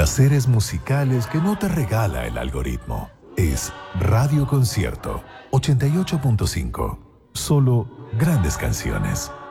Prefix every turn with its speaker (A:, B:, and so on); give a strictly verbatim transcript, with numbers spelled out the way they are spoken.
A: Placeres musicales que no te regala el algoritmo. Es Radio Concierto ochenta y ocho punto cinco. Solo grandes canciones.